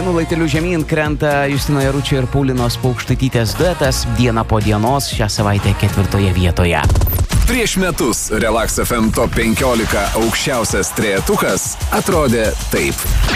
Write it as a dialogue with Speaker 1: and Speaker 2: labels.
Speaker 1: vienu laipteliu žemyn krenta Justino Jaručio ir Paulinos Paukštaitytės duetas Diena po dienos šią savaitę 4 vietoje.
Speaker 2: Prieš metus Relax FM Top 15 aukščiausias trejetukas atrodė taip.